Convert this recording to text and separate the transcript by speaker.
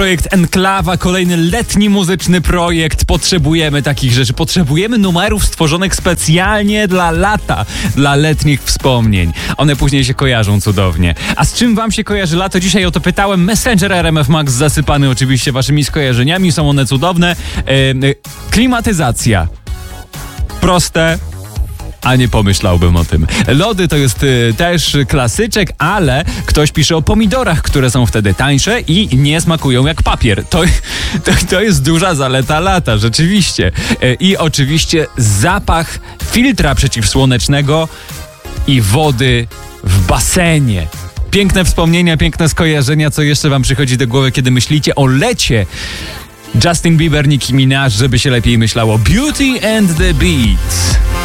Speaker 1: Projekt Enklawa, kolejny letni muzyczny projekt. Potrzebujemy takich rzeczy. Potrzebujemy numerów stworzonych specjalnie dla lata, dla letnich wspomnień. One później się kojarzą cudownie. A z czym wam się kojarzy lato? Dzisiaj o to pytałem. Messenger RMF Max zasypany oczywiście waszymi skojarzeniami. Są one cudowne. Klimatyzacja. Proste. A nie pomyślałbym o tym. Lody to jest też klasyczek, ale ktoś pisze o pomidorach, które są wtedy tańsze i nie smakują jak papier. To jest duża zaleta lata, rzeczywiście. I oczywiście zapach filtra przeciwsłonecznego i wody w basenie. Piękne wspomnienia, piękne skojarzenia. Co jeszcze wam przychodzi do głowy, kiedy myślicie o lecie? Justin Bieber, Nicki Minaj, żeby się lepiej myślało. Beauty and the Beat.